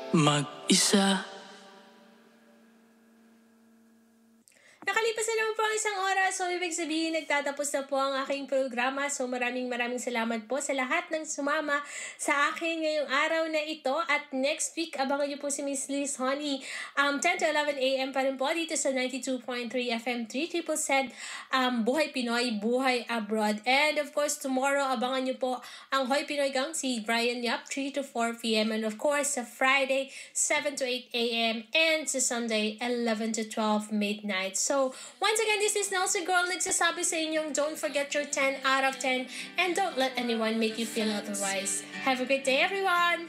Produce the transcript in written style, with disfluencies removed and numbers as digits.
mag-isa. Nakalipas na naman po ang isang oras, so ibig sabihin nagtatapos na po ang aking programa. So maraming salamat po sa lahat ng sumama sa akin ngayong araw na ito. At next week, abangan niyo po si Miss Liz Honey 10 to 11 a.m. pa rin po dito sa 92.3 FM 3 Buhay Pinoy, Buhay Abroad. And of course, tomorrow, abangan niyo po ang Hoy Pinoy Gang, si Brian Yap, 3 to 4 p.m. And of course, sa Friday, 7 to 8 a.m. And sa Sunday, 11 to 12 midnight. So, once again, this is Nelsie Girl nagsasabi sa inyong don't forget your 10 out of 10 and don't let anyone make you feel otherwise. Have a great day, everyone!